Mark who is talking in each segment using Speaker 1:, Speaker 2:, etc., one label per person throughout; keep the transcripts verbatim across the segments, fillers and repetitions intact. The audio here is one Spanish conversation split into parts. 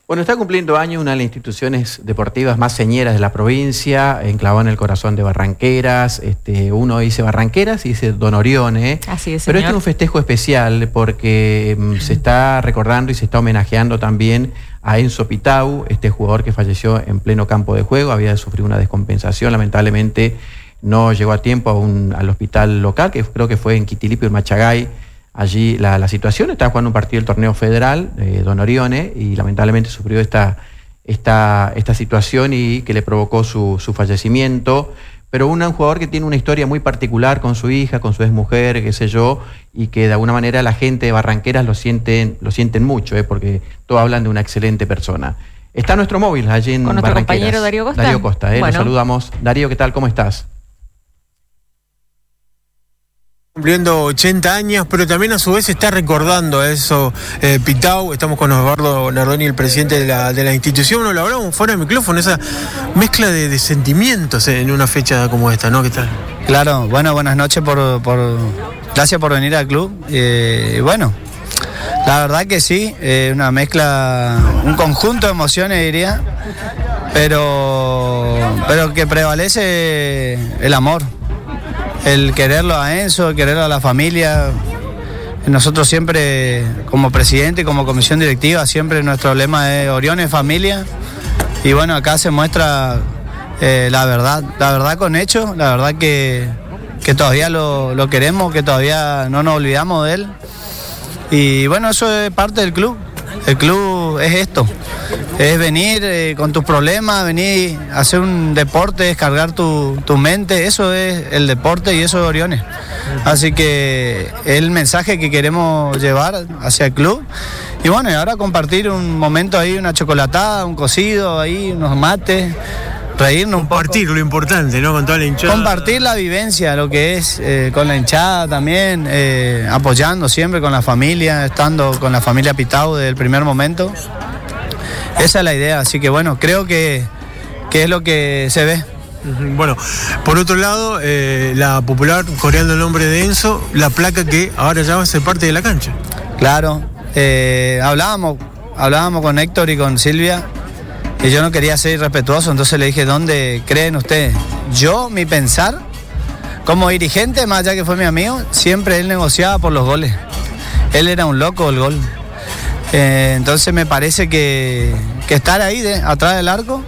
Speaker 1: Bueno, está cumpliendo años una de las instituciones deportivas más señeras de la provincia, enclavada en el corazón de Barranqueras. Este, uno dice Barranqueras y dice Don Orione.
Speaker 2: Así es,
Speaker 1: Pero
Speaker 2: señor.
Speaker 1: este es un festejo especial porque um, se está recordando y se está homenajeando también a Enzo Pitau, este jugador que falleció en pleno campo de juego. Había sufrido una descompensación, lamentablemente no llegó a tiempo a un, al hospital local, que creo que fue en Quitilipio, en Machagay. Allí la, la situación, estaba jugando un partido del torneo federal, eh, Don Orione, y lamentablemente sufrió esta, esta, esta situación y que le provocó su, su fallecimiento. Pero un, un jugador que tiene una historia muy particular con su hija, con su exmujer, qué sé yo, y que de alguna manera la gente de Barranqueras lo sienten, lo sienten mucho, eh, porque todos hablan de una excelente persona. Está nuestro móvil allí en
Speaker 2: ¿Con nuestro
Speaker 1: Barranqueras.
Speaker 2: compañero Darío Costa?
Speaker 1: Darío Costa, eh,
Speaker 2: Bueno.
Speaker 1: Lo saludamos. Darío, ¿qué tal? ¿Cómo estás?
Speaker 3: Cumpliendo ochenta años, pero también a su vez está recordando a eso eh, Pitau. Estamos con Osvaldo Nardoni, el presidente de la, de la institución. Bueno, lo hablamos fuera del micrófono, esa mezcla de, de sentimientos en una fecha como esta, ¿no? ¿Qué tal?
Speaker 4: Claro, bueno, buenas noches, por, por gracias por venir al club. Eh, bueno, la verdad que sí, eh, una mezcla, un conjunto de emociones diría, pero, pero que prevalece el amor. El quererlo a Enzo, el quererlo a la familia. Nosotros siempre, como presidente y como comisión directiva, siempre nuestro lema es Orione familia. Y bueno, acá se muestra eh, la verdad, la verdad con hechos, la verdad que, que todavía lo, lo queremos, que todavía no nos olvidamos de él. Y bueno, eso es parte del club. El club es esto, es venir eh, con tus problemas, venir a hacer un deporte, descargar tu, tu mente, eso es el deporte y eso es Orione. Así que es el mensaje que queremos llevar hacia el club. Y bueno, y ahora compartir un momento ahí, una chocolatada, un cocido ahí, unos mates, reírnos un poco.
Speaker 3: Compartir lo importante, ¿no? Con toda la hinchada.
Speaker 4: Compartir la vivencia, lo que es eh, con la hinchada también, eh, apoyando siempre con la familia, estando con la familia Pitau desde el primer momento. Esa es la idea, así que bueno, creo que, que es lo que se ve.
Speaker 3: Bueno, por otro lado, eh, la popular, coreando el nombre de Enzo, la placa que ahora ya va a ser parte de la cancha.
Speaker 4: Claro, eh, hablábamos, hablábamos con Héctor y con Silvia. Y yo no quería ser irrespetuoso, entonces le dije, ¿dónde creen ustedes? Yo, mi pensar, como dirigente, más allá que fue mi amigo, siempre él negociaba por los goles. Él era un loco del gol. Eh, entonces me parece que, que estar ahí, de, atrás del arco,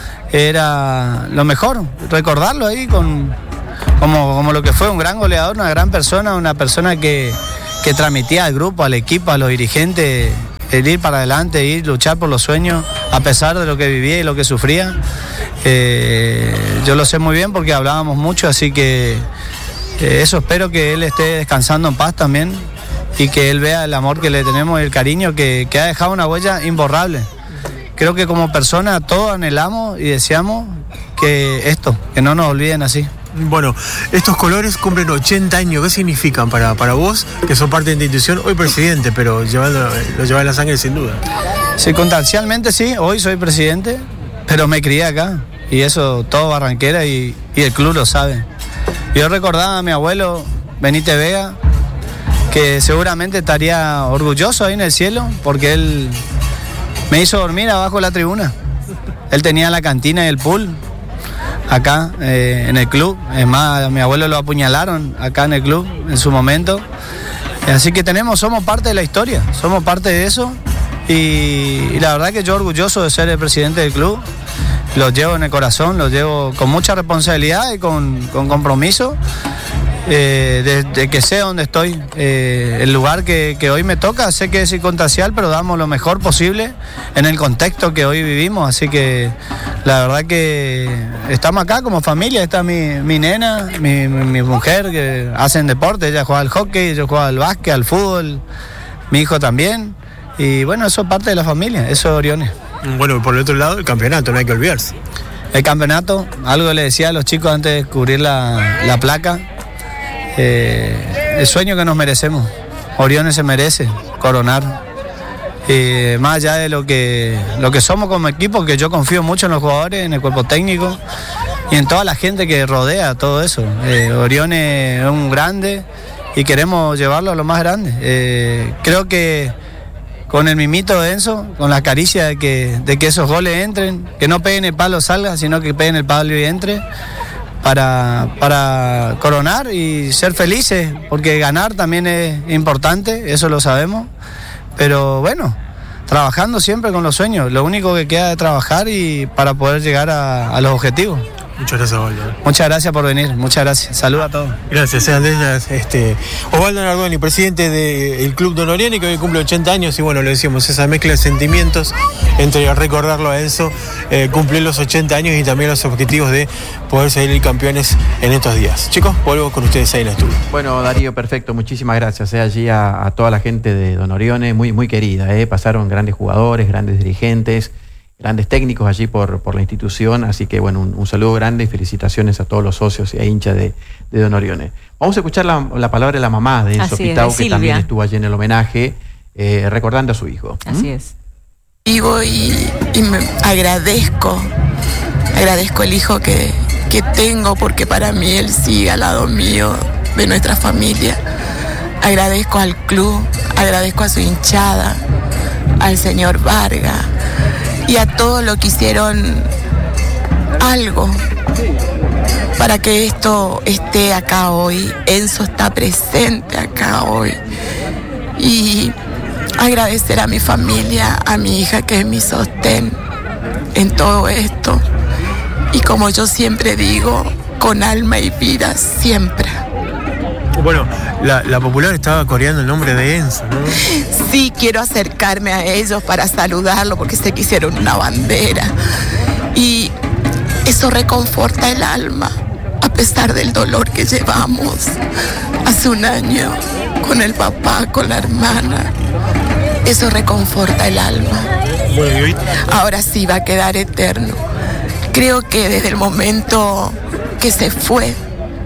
Speaker 4: era lo mejor. Recordarlo ahí con, como, como lo que fue un gran goleador, una gran persona, una persona que, que transmitía al grupo, al equipo, a los dirigentes, el ir para adelante, ir, luchar por los sueños, a pesar de lo que vivía y lo que sufría. Eh, yo lo sé muy bien porque hablábamos mucho, así que eh, eso, espero que él esté descansando en paz también y que él vea el amor que le tenemos y el cariño que, que ha dejado una huella imborrable. Creo que como persona todos anhelamos y deseamos que esto, que no nos olviden así.
Speaker 3: Bueno, estos colores cumplen ochenta años. ¿Qué significan para, para vos, que sos parte de la institución, hoy presidente, pero llevando, lo llevas en la sangre sin duda?
Speaker 4: Circunstancialmente sí, hoy soy presidente, pero me crié acá. Y eso todo Barranquera y, y el club lo sabe. Yo recordaba a mi abuelo Benítez Vega, que seguramente estaría orgulloso ahí en el cielo, porque él me hizo dormir abajo de la tribuna. Él tenía la cantina y el pool acá eh, en el club. Es más, a mi abuelo lo apuñalaron acá en el club en su momento. Así que tenemos, somos parte de la historia, somos parte de eso. Y, y la verdad que yo orgulloso de ser el presidente del club. Lo llevo en el corazón, lo llevo con mucha responsabilidad y con, con compromiso. Eh, de, de que sé dónde estoy, eh, el lugar que, que hoy me toca, sé que es circunstancial, pero damos lo mejor posible en el contexto que hoy vivimos, así que la verdad que estamos acá como familia. Está mi, mi nena, mi, mi, mi mujer, que hacen deporte, ella juega al hockey, yo juego al básquet, al fútbol, mi hijo también, y bueno, eso es parte de la familia, eso es Orione.
Speaker 3: Bueno, por el otro lado, el campeonato, no hay que olvidarse.
Speaker 4: El campeonato, algo le decía a los chicos antes de descubrir la, la placa. Eh, el sueño que nos merecemos. Orione se merece coronar. Eh, más allá de lo que, lo que somos como equipo, que yo confío mucho en los jugadores, en el cuerpo técnico y en toda la gente que rodea todo eso. Eh, Orione es un grande y queremos llevarlo a lo más grande. Eh, creo que con el mimito de Enzo, con la caricia de que, de que esos goles entren, que no peguen el palo salga, sino que peguen el palo y entre, para, para coronar y ser felices, porque ganar también es importante, eso lo sabemos, pero bueno, trabajando siempre con los sueños, lo único que queda es trabajar y para poder llegar a, a los objetivos.
Speaker 3: Muchas gracias, Osvaldo.
Speaker 4: Muchas gracias por venir, muchas gracias. Saludos a todos.
Speaker 3: Gracias, Andrés. Este, Osvaldo Nardoni, presidente del Club Donoriani, que hoy cumple ochenta años, y bueno, lo decíamos, esa mezcla de sentimientos entre recordarlo a Enzo, eh, cumplir los ochenta años y también los objetivos de poder salir campeones en estos días. Chicos, vuelvo con ustedes ahí en el estudio.
Speaker 1: Bueno, Darío, perfecto, muchísimas gracias. Eh, allí a, a toda la gente de Donorione, muy, muy querida. Eh, pasaron grandes jugadores, grandes dirigentes, grandes técnicos allí por, por la institución, así que bueno, un, un saludo grande y felicitaciones a todos los socios y a hinchas de, de Donorione. Vamos a escuchar la, la palabra de la mamá de Enzo Pitao, que también estuvo allí en el homenaje, eh, recordando a su hijo.
Speaker 2: Así ¿Mm? es.
Speaker 5: Vivo y, y me agradezco, agradezco el hijo que, que tengo, porque para mí él sigue al lado mío, de nuestra familia. Agradezco al club, agradezco a su hinchada, al señor Vargas y a todos los que hicieron algo para que esto esté acá hoy. Enzo está presente acá hoy. Y agradecer a mi familia, a mi hija, que es mi sostén en todo esto. Y como yo siempre digo, con alma y vida siempre.
Speaker 3: Bueno, la, la popular estaba coreando el nombre de Enzo, ¿no?
Speaker 5: Sí, quiero acercarme a ellos para saludarlo, porque sé que hicieron una bandera. Y eso reconforta el alma, a pesar del dolor que llevamos hace un año con el papá, con la hermana. Eso reconforta el alma. Ahora sí va a quedar eterno. Creo que desde el momento que se fue,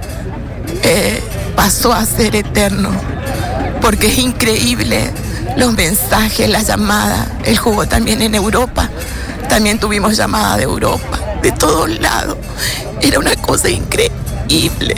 Speaker 5: eh, pasó a ser eterno, porque es increíble los mensajes, las llamadas. Él jugó también en Europa, también tuvimos llamadas de Europa, de todos lados. Era una cosa increíble.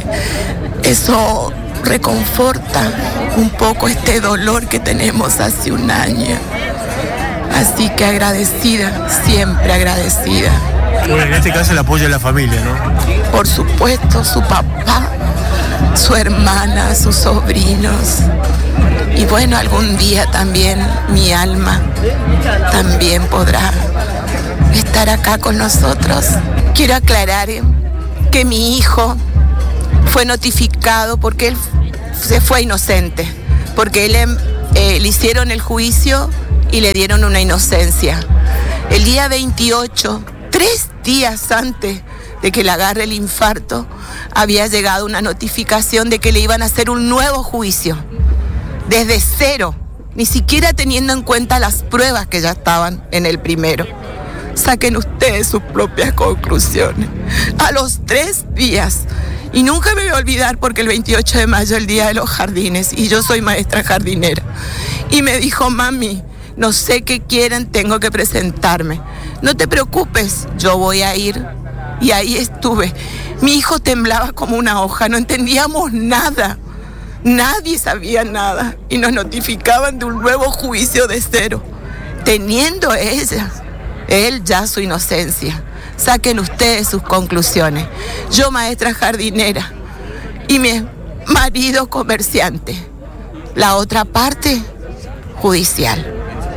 Speaker 5: Eso reconforta un poco este dolor que tenemos hace un año. Así que agradecida, siempre agradecida.
Speaker 3: Bueno, en este caso el apoyo de la familia, ¿no?
Speaker 5: Por supuesto, su papá, su hermana, sus sobrinos. Y bueno, algún día también mi alma también podrá estar acá con nosotros. Quiero aclarar que mi hijo fue notificado porque él se fue inocente, porque él eh, le hicieron el juicio y le dieron una inocencia. El día veintiocho, tres días antes de que le agarre el infarto, había llegado una notificación de que le iban a hacer un nuevo juicio, desde cero, ni siquiera teniendo en cuenta las pruebas que ya estaban en el primero. Saquen ustedes sus propias conclusiones. A los tres días, y nunca me voy a olvidar, porque el veintiocho de mayo es el Día de los Jardines, y yo soy maestra jardinera, y me dijo: mami, no sé qué quieren, tengo que presentarme. No te preocupes, yo voy a ir. Y ahí estuve. Mi hijo temblaba como una hoja, no entendíamos nada. Nadie sabía nada. Y nos notificaban de un nuevo juicio de cero, teniendo ella, él ya su inocencia. Saquen ustedes sus conclusiones. Yo maestra jardinera y mi marido comerciante. La otra parte, judicial.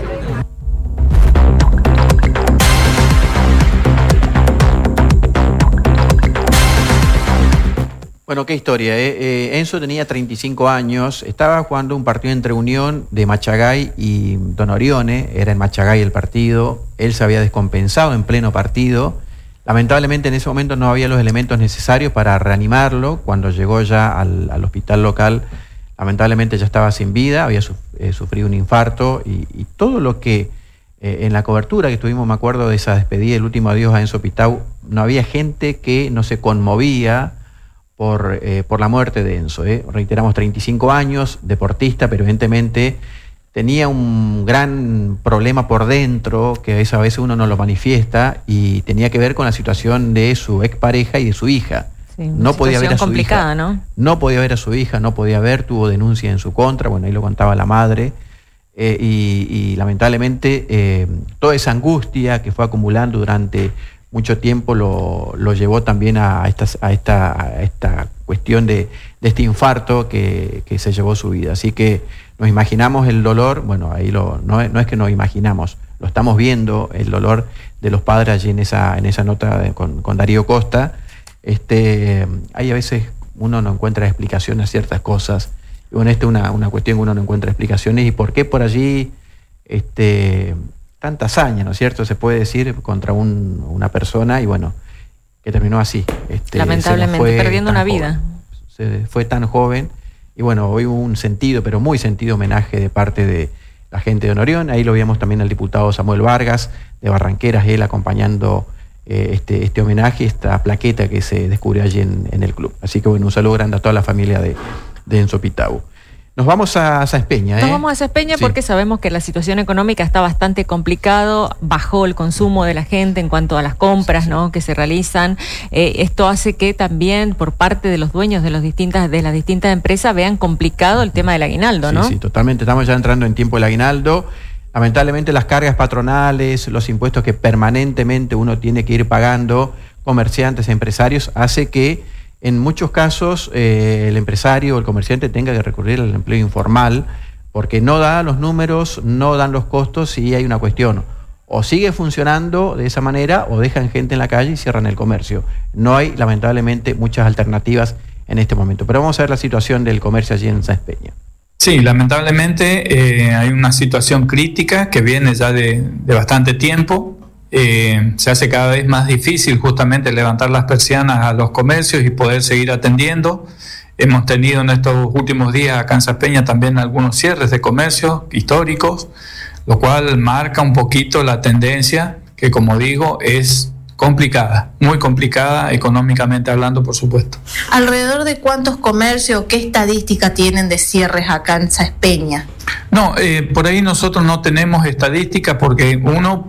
Speaker 1: Bueno, qué historia, ¿eh? Eh, Enzo tenía treinta y cinco años, estaba jugando un partido entre Unión de Machagay y Donorione, era en Machagay el partido, él se había descompensado en pleno partido, lamentablemente en ese momento no había los elementos necesarios para reanimarlo, cuando llegó ya al, al hospital local, lamentablemente ya estaba sin vida, había su, eh, sufrido un infarto y, y todo lo que eh, en la cobertura que tuvimos, me acuerdo de esa despedida, el último adiós a Enzo Pitao, no había gente que no se conmovía Por, eh, por la muerte de Enzo. Eh. Reiteramos, treinta y cinco años, deportista, pero evidentemente tenía un gran problema por dentro, que a veces uno no lo manifiesta, y tenía que ver con la situación de su expareja y de su hija.
Speaker 2: Sí,
Speaker 1: no podía ver a su
Speaker 2: complicada,
Speaker 1: hija,
Speaker 2: ¿no?
Speaker 1: No podía ver a su hija, no podía ver, tuvo denuncia en su contra, bueno, ahí lo contaba la madre, eh, y, y lamentablemente eh, toda esa angustia que fue acumulando durante mucho tiempo lo, lo llevó también a esta, a esta, a esta cuestión de, de este infarto que, que se llevó su vida. Así que nos imaginamos el dolor, bueno, ahí lo, no, no es que nos imaginamos, lo estamos viendo, el dolor de los padres allí en esa, en esa nota de, con, con Darío Costa. Este, hay a veces uno no encuentra explicaciones a ciertas cosas. Y bueno, esta es una, una cuestión que uno no encuentra explicaciones. ¿Y por qué por allí este, tanta hazaña, ¿no es cierto? Se puede decir contra un, una persona y bueno, que terminó así. Este,
Speaker 2: Lamentablemente, perdiendo una vida.
Speaker 1: Joven. Se fue tan joven. Y bueno, hoy hubo un sentido, pero muy sentido homenaje de parte de la gente de Honorión. Ahí lo vimos también al diputado Samuel Vargas de Barranqueras, él acompañando eh, este, este homenaje, esta plaqueta que se descubrió allí en, en el club. Así que bueno, un saludo grande a toda la familia de, de Enzo Pitau. Nos vamos a Sáenz Peña, ¿eh?
Speaker 2: Nos vamos a Sáenz Peña sí. Porque sabemos que la situación económica está bastante complicado, bajó el consumo de la gente en cuanto a las compras, ¿no?, que se realizan. Eh, esto hace que también por parte de los dueños de, los distintas, de las distintas empresas vean complicado el tema del aguinaldo, ¿no?
Speaker 1: Sí, sí, totalmente. Estamos ya entrando en tiempo del aguinaldo. Lamentablemente las cargas patronales, los impuestos que permanentemente uno tiene que ir pagando, comerciantes, empresarios, hace que en muchos casos eh, el empresario o el comerciante tenga que recurrir al empleo informal porque no da los números, no dan los costos y hay una cuestión. O sigue funcionando de esa manera o dejan gente en la calle y cierran el comercio. No hay, lamentablemente, muchas alternativas en este momento. Pero vamos a ver la situación del comercio allí en Sáenz Peña.
Speaker 6: Sí, lamentablemente eh, hay una situación crítica que viene ya de, de bastante tiempo. Eh, se hace cada vez más difícil justamente levantar las persianas a los comercios y poder seguir atendiendo. Hemos tenido en estos últimos días acá en Sáenz Peña también algunos cierres de comercios históricos, lo cual marca un poquito la tendencia que, como digo, es complicada, muy complicada económicamente hablando, por supuesto.
Speaker 7: ¿Alrededor de cuántos comercios, qué estadística tienen de cierres acá en Sáenz Peña?
Speaker 6: No, eh, por ahí nosotros no tenemos estadística porque uno,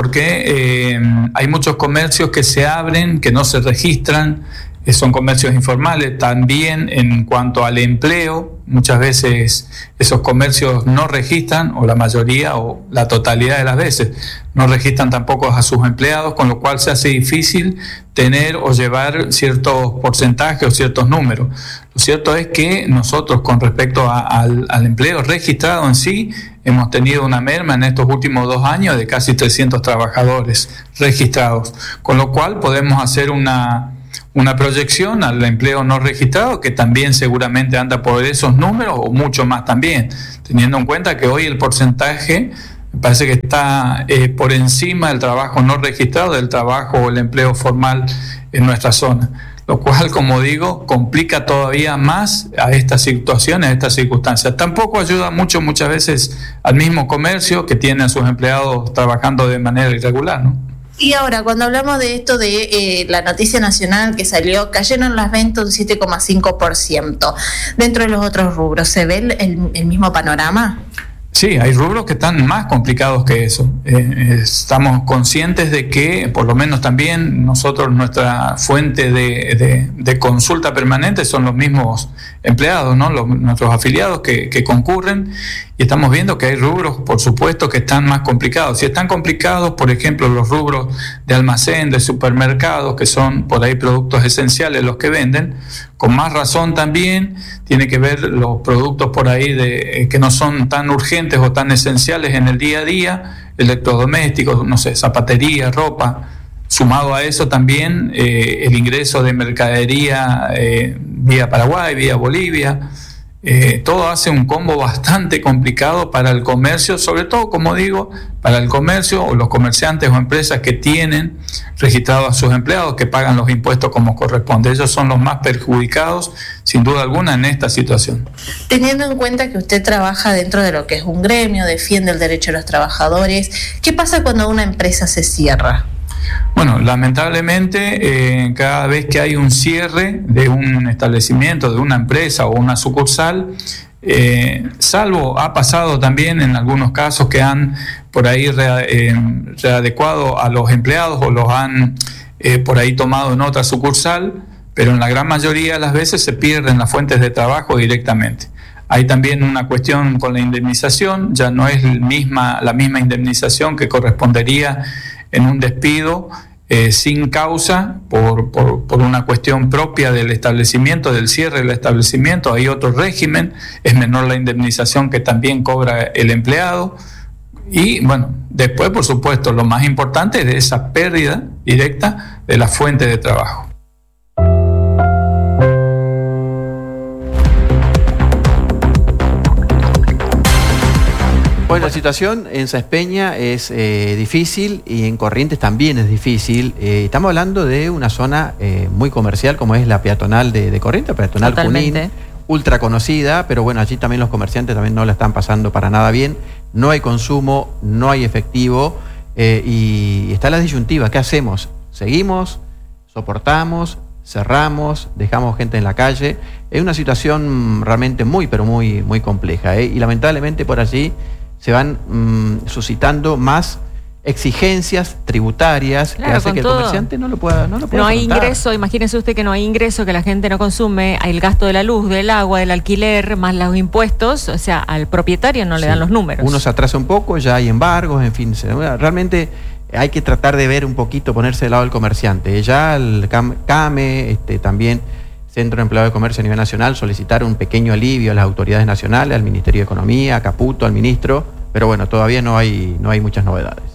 Speaker 6: porque eh, hay muchos comercios que se abren, que no se registran, eh, son comercios informales. También en cuanto al empleo, muchas veces esos comercios no registran, o la mayoría o la totalidad de las veces, no registran tampoco a sus empleados, con lo cual se hace difícil tener o llevar ciertos porcentajes o ciertos números. Lo cierto es que nosotros, con respecto a, al, al empleo registrado en sí, hemos tenido una merma en estos últimos dos años de casi trescientos trabajadores registrados, con lo cual podemos hacer una, una proyección al empleo no registrado que también seguramente anda por esos números o mucho más también, teniendo en cuenta que hoy el porcentaje me parece que está eh, por encima del trabajo no registrado, del trabajo o el empleo formal en nuestra zona, lo cual, como digo, complica todavía más a estas situaciones, a estas circunstancias. Tampoco ayuda mucho muchas veces al mismo comercio que tiene a sus empleados trabajando de manera irregular, ¿no?
Speaker 7: Y ahora, cuando hablamos de esto de eh, la noticia nacional que salió, cayeron las ventas un siete coma cinco por ciento. Dentro de los otros rubros, ¿se ve el, el mismo panorama?
Speaker 6: Sí, hay rubros que están más complicados que eso. Eh, estamos conscientes de que, por lo menos también nosotros, nuestra fuente de, de, de consulta permanente son los mismos empleados, ¿no? Los, nuestros afiliados que, que concurren, y estamos viendo que hay rubros, por supuesto, que están más complicados. Si están complicados, por ejemplo, los rubros de almacén, de supermercados, que son por ahí productos esenciales los que venden, con más razón también tiene que ver los productos por ahí de, eh, que no son tan urgentes o tan esenciales en el día a día, electrodomésticos, no sé, zapatería, ropa. Sumado a eso también eh, el ingreso de mercadería eh, vía Paraguay, vía Bolivia. Eh, todo hace un combo bastante complicado para el comercio, sobre todo, como digo, para el comercio o los comerciantes o empresas que tienen registrados a sus empleados, que pagan los impuestos como corresponde. Ellos son los más perjudicados, sin duda alguna, en esta situación.
Speaker 7: Teniendo en cuenta que usted trabaja dentro de lo que es un gremio, defiende el derecho de los trabajadores, ¿qué pasa cuando una empresa se cierra?
Speaker 6: Bueno, lamentablemente eh, cada vez que hay un cierre de un establecimiento, de una empresa o una sucursal, eh, salvo ha pasado también en algunos casos que han por ahí re, eh, readecuado a los empleados o los han eh, por ahí tomado en otra sucursal, pero en la gran mayoría de las veces se pierden las fuentes de trabajo directamente. Hay también una cuestión con la indemnización, ya no es el misma, la misma indemnización que correspondería en un despido eh, sin causa por, por, por una cuestión propia del establecimiento, del cierre del establecimiento. Hay otro régimen, es menor la indemnización que también cobra el empleado. Y bueno, después, por supuesto, lo más importante es esa pérdida directa de la fuente de trabajo.
Speaker 1: Bueno, la situación en Sáenz Peña es eh, difícil y en Corrientes también es difícil. Eh, estamos hablando de una zona eh, muy comercial como es la peatonal de, de Corrientes, peatonal Junín, ultra conocida, pero bueno, allí también los comerciantes también no la están pasando para nada bien. No hay consumo, no hay efectivo eh, y está la disyuntiva. ¿Qué hacemos? ¿Seguimos? ¿Soportamos? ¿Cerramos? ¿Dejamos gente en la calle? Es una situación realmente muy, pero muy, muy compleja ¿eh? Y lamentablemente por allí se van mmm, suscitando más exigencias tributarias claro, que hace que el comerciante no lo pueda no lo pueda
Speaker 2: No hay
Speaker 1: afrontar.
Speaker 2: ingreso, imagínese usted que no hay ingreso, que la gente no consume, hay el gasto de la luz, del agua, del alquiler, más los impuestos, o sea, al propietario no le sí. dan los números.
Speaker 1: Uno se atrasa un poco, ya hay embargos, en fin, realmente hay que tratar de ver un poquito, ponerse del lado del comerciante. Ya el CAME, este, también Centro de Empleado de Comercio a nivel nacional, solicitaron un pequeño alivio a las autoridades nacionales, al Ministerio de Economía, a Caputo, al ministro, pero bueno, todavía no hay, no hay muchas novedades.